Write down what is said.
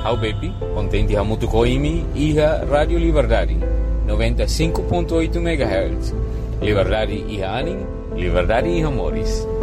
Ao Bepi, contente a Mutucoimi e a Rádio Liberdade, 95.8 MHz. Liberdade e Anin, Liberdade e Amores.